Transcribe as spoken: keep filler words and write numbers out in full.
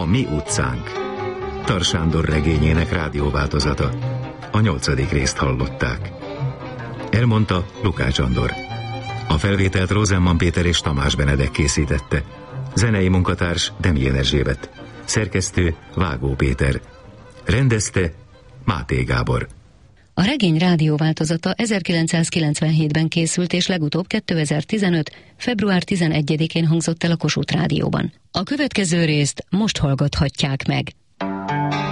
mi utcánk. Tar Sándor regényének rádióváltozata. A nyolcadik részt hallották. Elmondta Lukács Andor. A felvételt Rosenman Péter és Tamás Benedek készítette. Zenei munkatárs Demjén Erzsébet. Szerkesztő Vágó Péter. Rendezte Máté Gábor. A regény rádióváltozata ezerkilencszázkilencvenhétben készült, és legutóbb kétezer-tizenöt. február tizenegyedikén hangzott el a Kossuth Rádióban. A következő részt most hallgathatják meg.